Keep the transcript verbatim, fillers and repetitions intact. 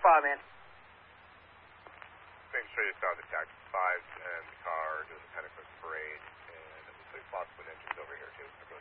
five, man. Making sure you saw the taxi five and the car doing the Pentecost parade, and it looks like Foxwood Engine's over here too.